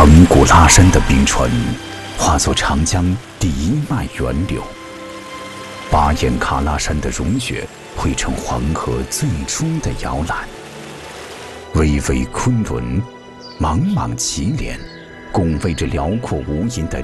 腾古拉山的冰川，化作长江第一脉源流；巴彦喀拉山的融雪，汇成黄河最初的摇篮。巍巍昆仑，莽莽祁连，拱卫着辽阔无垠的